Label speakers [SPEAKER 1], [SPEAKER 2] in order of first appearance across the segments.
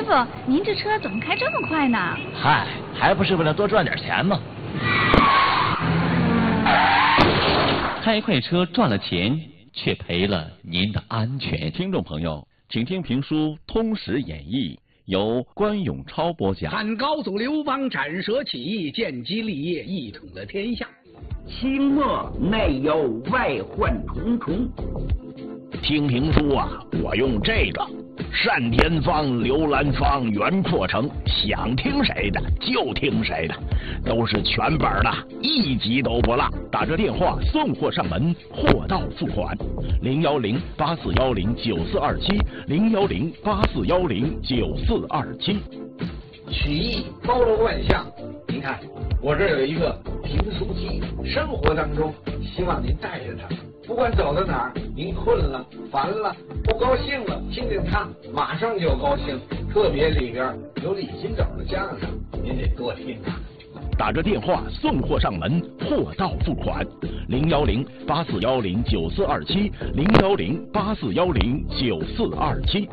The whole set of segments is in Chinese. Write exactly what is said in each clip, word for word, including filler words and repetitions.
[SPEAKER 1] 傅，您这车怎么开这么快呢？
[SPEAKER 2] 嗨，还不是为了多赚点钱吗？
[SPEAKER 3] 开快车赚了钱，却赔了您的安全。听众朋友，请听评书《通史演义》，由关永超播讲。
[SPEAKER 4] 汉高祖刘邦斩蛇起义，建基立业，一统了天下。
[SPEAKER 5] 清末内忧外患重重。
[SPEAKER 2] 听评书啊，我用这个单田芳、刘兰芳、袁阔成，想听谁的就听谁的，都是全本的，一集都不落。打这电话送货上门，货到付款。零幺零八四幺零九四二七，零幺零八四幺零九四二七。
[SPEAKER 6] 曲艺包罗万象，您看我这儿有一个评书机，生活当中希望您带着它，不管走到哪儿，您困了、烦了、不高兴了，听听它，马上就高兴。特别里边有李金斗的相声，您得多听啊。
[SPEAKER 2] 打着电话送货上门，货到付款。零幺零八四幺零九四二七，零幺零八四幺零九四二七。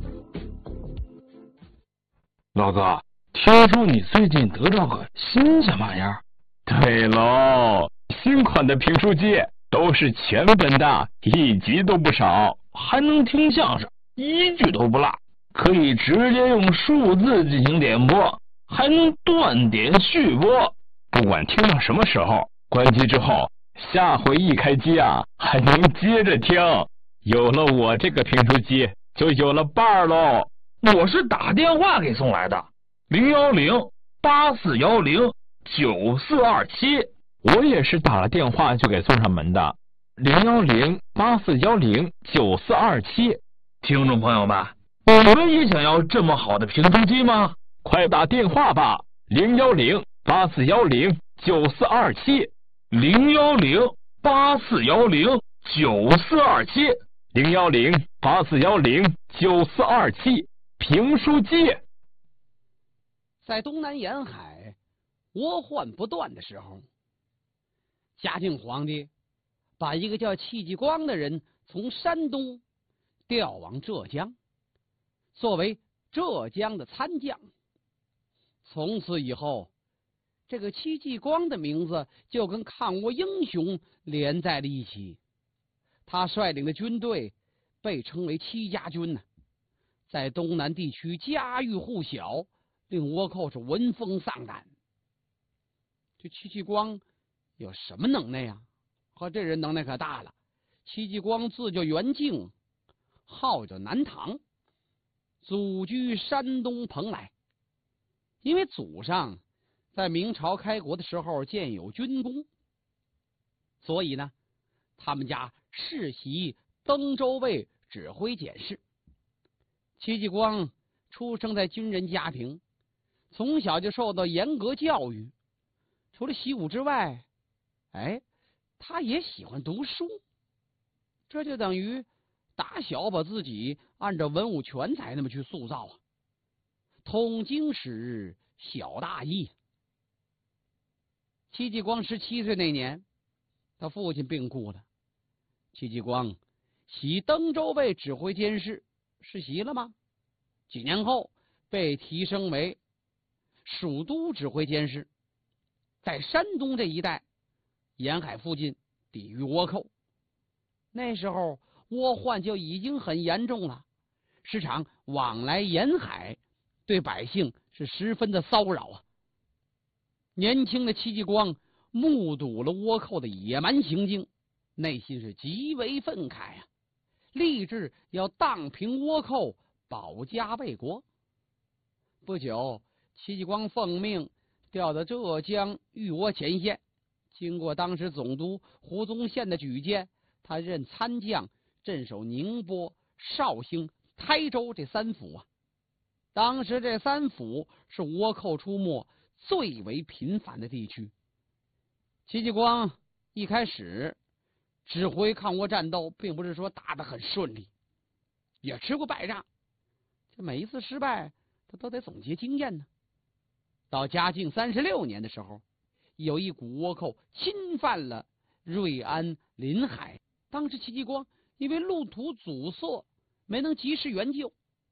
[SPEAKER 7] 老哥，听说你最近得到个新什么玩意儿？
[SPEAKER 8] 对喽，新款的评书机都是全本的，一集都不少，
[SPEAKER 7] 还能听相声，一句都不落，可以直接用数字进行点播，还能断点续播。
[SPEAKER 8] 不管听到什么时候，关机之后，下回一开机啊，还能接着听。有了我这个评书机，就有了伴儿喽。
[SPEAKER 7] 我是打电话给送来的，零幺零八四幺零九四二七。
[SPEAKER 8] 我也是打了电话就给送上门的，零幺零八四幺零九四二七。
[SPEAKER 7] 听众朋友们，你们也想要这么好的评书机吗？
[SPEAKER 8] 快打电话吧，零幺零八四幺零九四二七，
[SPEAKER 7] 零幺零八四幺零九四二七，
[SPEAKER 8] 零幺零八四幺零九四二七。评书机。
[SPEAKER 4] 在东南沿海倭患不断的时候，嘉靖皇帝把一个叫戚继光的人从山东调往浙江，作为浙江的参将。从此以后，这个戚继光的名字就跟抗倭英雄连在了一起。他率领的军队被称为戚家军呢，在东南地区家喻户晓，令倭寇是闻风丧胆。这戚继光有什么能耐呀？和这人能耐可大了。戚继光字叫元敬，号叫南唐，祖居山东蓬莱。因为祖上在明朝开国的时候建有军功，所以呢，他们家世袭登州卫指挥检事。戚继光出生在军人家庭，从小就受到严格教育。除了习武之外，哎，他也喜欢读书，这就等于打小把自己按照文武全才那么去塑造啊。通经史，晓大义。戚继光十七岁那年，他父亲病故了，戚继光袭登州卫指挥监事，世袭了吗？几年后被提升为蜀都指挥监事，在山东这一带沿海附近抵御倭寇。那时候倭患就已经很严重了，时常往来沿海，对百姓是十分的骚扰啊。年轻的戚继光目睹了倭寇的野蛮行径，内心是极为愤慨啊，立志要荡平倭寇，保家卫国。不久，戚继光奉命调到浙江御倭前线，经过当时总督胡宗宪的举荐，他任参将，镇守宁波、绍兴、台州这三府啊。当时这三府是倭寇出没最为频繁的地区。戚继光一开始指挥抗倭战斗，并不是说打得很顺利，也吃过败仗，这每一次失败他都得总结经验呢。到嘉靖三十六年的时候，有一股倭寇侵犯了瑞安临海，当时戚继光因为路途阻塞，没能及时援救，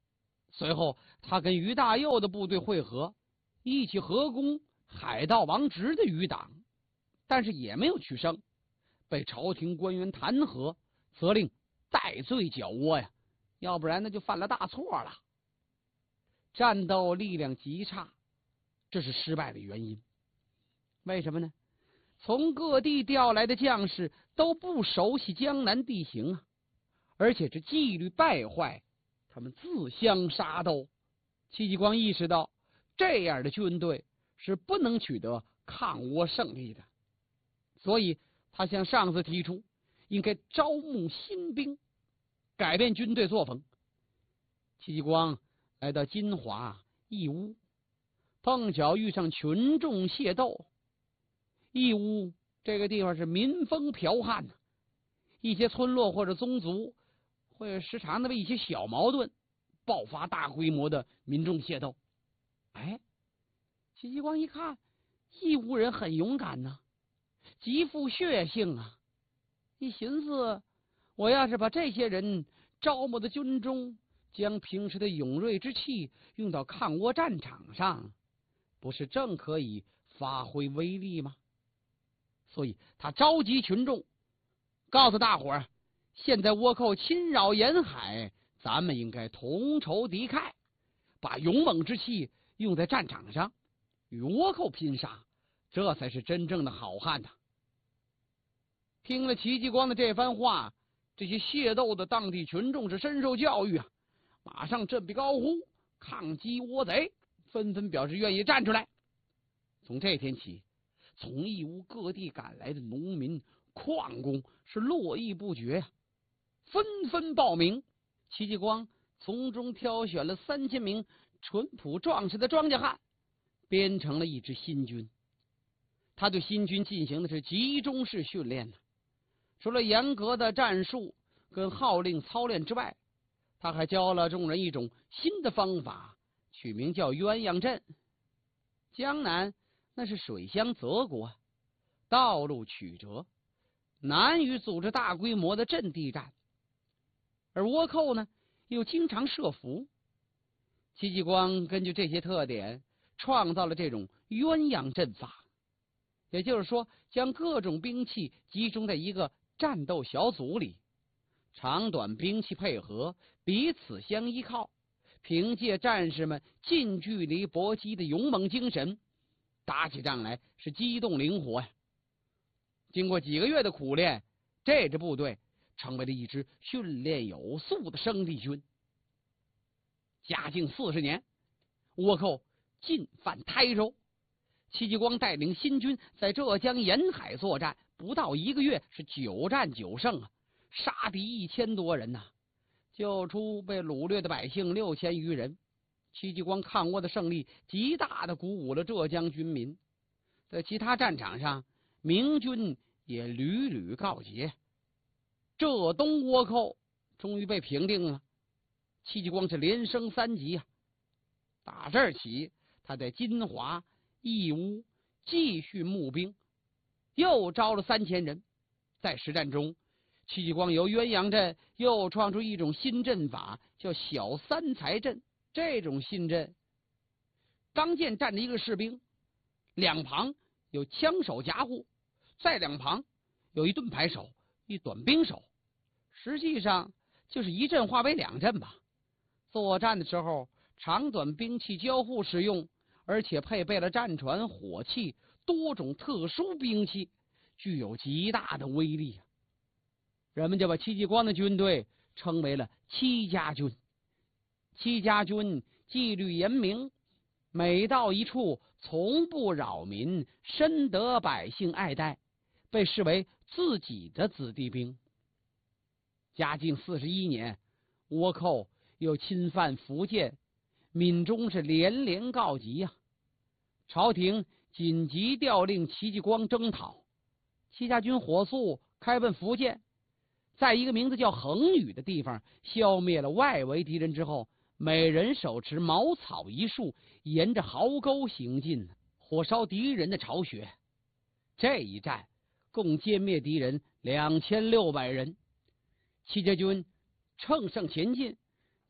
[SPEAKER 4] 随后他跟于大佑的部队会合，一起合攻海盗王直的余党，但是也没有取胜，被朝廷官员弹劾，责令戴罪缴窝呀，要不然那就犯了大错了。战斗力量极差，这是失败的原因。为什么呢？从各地调来的将士都不熟悉江南地形啊，而且这纪律败坏，他们自相杀斗。戚继光意识到这样的军队是不能取得抗倭胜利的，所以他向上司提出应该招募新兵，改变军队作风。戚继光来到金华义乌，碰巧遇上群众械斗。义乌这个地方是民风剽悍的，一些村落或者宗族会时常的为一些小矛盾爆发大规模的民众械斗。哎，戚继光一看，义乌人很勇敢呐、啊，极富血性啊！一寻思，我要是把这些人招募到军中，将平时的勇锐之气用到抗倭战场上，不是正可以发挥威力吗？所以他召集群众，告诉大伙儿，现在倭寇侵扰沿海，咱们应该同仇敌忾，把勇猛之气用在战场上，与倭寇拼杀，这才是真正的好汉呐！听了戚继光的这番话，这些械斗的当地群众是深受教育啊，马上振臂高呼，抗击倭贼，纷纷表示愿意站出来。从这天起，从义乌各地赶来的农民、矿工是络绎不绝呀、啊，纷纷报名。戚继光从中挑选了三千名淳朴壮实的庄稼汉，编成了一支新军。他对新军进行的是集中式训练呢，除了严格的战术跟号令操练之外，他还教了众人一种新的方法，取名叫鸳鸯阵。江南那是水乡泽国，道路曲折，难于组织大规模的阵地战，而倭寇呢又经常设伏。戚继光根据这些特点，创造了这种鸳鸯阵法，也就是说，将各种兵器集中在一个战斗小组里，长短兵器配合，彼此相依靠，凭借战士们近距离搏击的勇猛精神，打起仗来是机动灵活呀。经过几个月的苦练，这支部队成为了一支训练有素的生力军。嘉靖四十年，倭寇进犯台州，戚继光带领新军在浙江沿海作战，不到一个月是九战九胜啊，杀敌一千多人呐、啊，救出被掳掠的百姓六千余人。戚继光抗倭的胜利极大的鼓舞了浙江军民，在其他战场上，明军也屡屡告捷。浙东倭寇终于被平定了，戚继光是连升三级啊！打这儿起，他在金华、义乌继续募兵，又招了三千人。在实战中，戚继光由鸳鸯阵又创出一种新阵法，叫小三才阵。这种新阵，当间站着一个士兵，两旁有枪手夹护，在两旁有一盾牌手、一短兵手，实际上就是一阵化为两阵吧。作战的时候，长短兵器交互使用，而且配备了战船、火器、多种特殊兵器，具有极大的威力啊！人们就把戚继光的军队称为了戚家军。戚家军纪律严明，每到一处从不扰民，深得百姓爱戴，被视为自己的子弟兵。嘉靖四十一年，倭寇又侵犯福建，闽中是连连告急呀、啊。朝廷紧急调令戚继光征讨，戚家军火速开奔福建，在一个名字叫恒宇的地方消灭了外围敌人之后，每人手持茅草一束，沿着壕沟行进，火烧敌人的巢穴。这一战共歼灭敌人两千六百人。戚家军乘胜前进，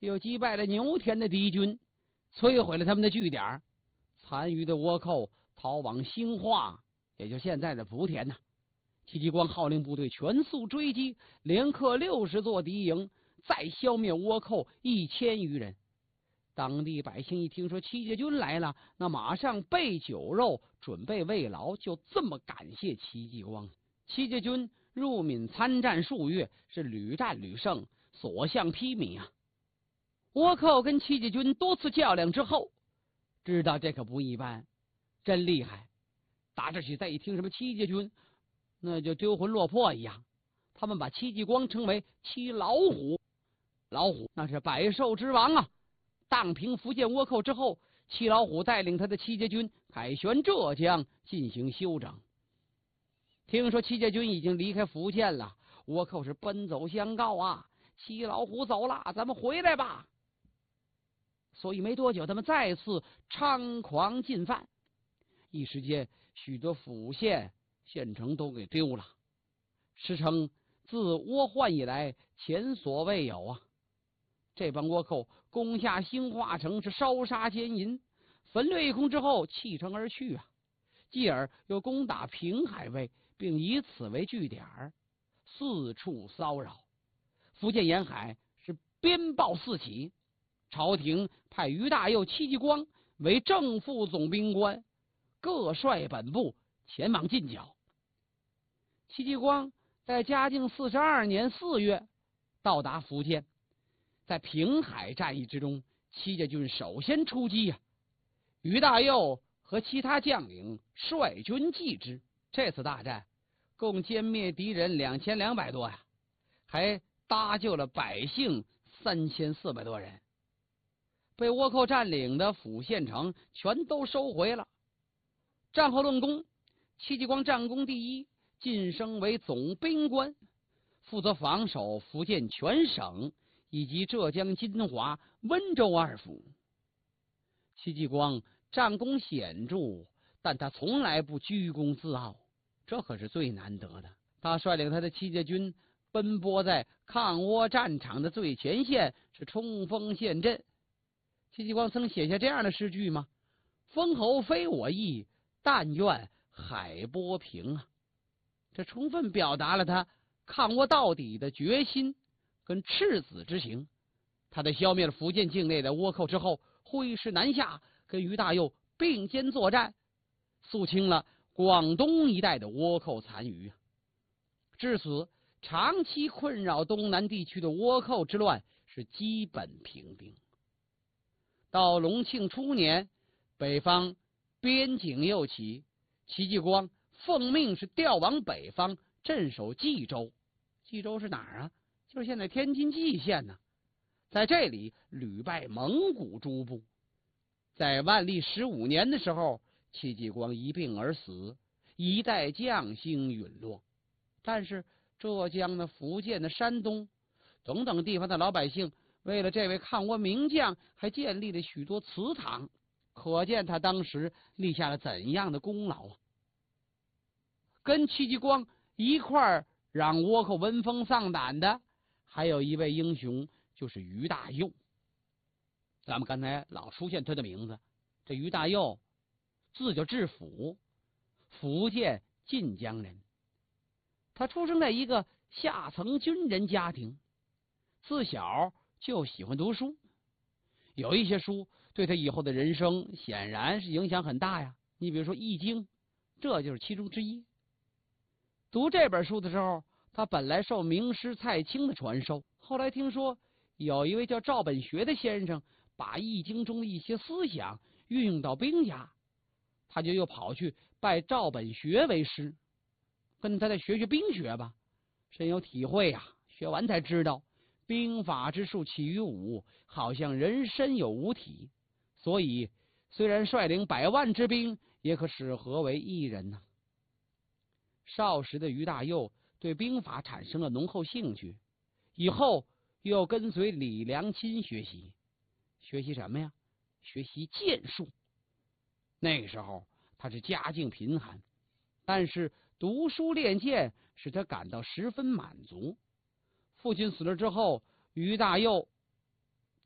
[SPEAKER 4] 又击败了牛田的敌军，摧毁了他们的据点，残余的倭寇逃往兴化，也就现在的莆田呐。戚继光号令部队全速追击，连克六十座敌营，再消灭倭寇一千余人。当地百姓一听说戚家军来了，那马上备酒肉，准备慰劳，就这么感谢戚继光。戚家军入闽参战数月，是屡战屡胜，所向披靡啊！倭寇跟戚家军多次较量之后，知道这可不一般，真厉害。打这起再一听什么戚家军，那就丢魂落魄一样。他们把戚继光称为戚老虎，老虎那是百兽之王啊！荡平福建倭寇之后，戚老虎带领他的戚家军凯旋浙江进行休整。听说戚家军已经离开福建了，倭寇是奔走相告啊，戚老虎走了，咱们回来吧。所以没多久，他们再次猖狂进犯，一时间许多府县县城都给丢了，实称自倭患以来前所未有啊！这帮倭寇攻下兴化城，是烧杀奸淫，焚掠一空之后弃城而去啊。继而又攻打平海卫，并以此为据点，四处骚扰。福建沿海是鞭炮四起，朝廷派于大佑、戚继光为正副总兵官，各率本部前往进剿。戚继光在嘉靖四十二年四月到达福建，在平海战役之中，戚家军首先出击呀、啊，于大佑和其他将领率军继之。这次大战共歼灭敌人两千两百多呀，还搭救了百姓三千四百多人。被倭寇占领的府县城全都收回了。战后论功，戚继光战功第一，晋升为总兵官，负责防守福建全省以及浙江金华、温州二府。戚继光战功显著，但他从来不居功自傲，这可是最难得的。他率领他的戚家军奔波在抗倭战场的最前线，是冲锋陷阵。戚继光曾写下这样的诗句吗？封侯非我意，但愿海波平啊！这充分表达了他抗倭到底的决心跟赤子之情。他在消灭了福建境内的倭寇之后，挥师南下，跟于大佑并肩作战，肃清了广东一带的倭寇残余。至此，长期困扰东南地区的倭寇之乱是基本平定。到隆庆初年，北方边境又起，戚继光奉命是调往北方镇守冀州。冀州是哪儿啊？就是现在天津蓟县呢、啊。在这里屡败蒙古诸部。在万历十五年的时候，戚继光一病而死，一代将星陨落。但是浙江的、福建的、山东等等地方的老百姓，为了这位抗倭名将，还建立了许多祠堂，可见他当时立下了怎样的功劳啊！跟戚继光一块儿让倭寇闻风丧胆的，还有一位英雄，就是于大佑。咱们刚才老出现他的名字，这于大佑字叫智甫，福建晋江人。他出生在一个下层军人家庭，自小就喜欢读书，有一些书对他以后的人生显然是影响很大呀。你比如说《易经》，这就是其中之一。读这本书的时候，他本来受名师蔡清的传授，后来听说有一位叫赵本学的先生把《易经》中的一些思想运用到兵家，他就又跑去拜赵本学为师，跟他再学学兵学吧。深有体会呀、啊，学完才知道兵法之术起于武，好像人身有五体，所以虽然率领百万之兵，也可使合为一人呢、啊。少时的于大佑对兵法产生了浓厚兴趣，以后又跟随李良钦学习，学习什么呀？学习剑术。那个时候他是家境贫寒，但是读书练剑使他感到十分满足。父亲死了之后，于大佑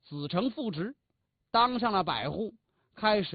[SPEAKER 4] 子承父职，当上了百户，开始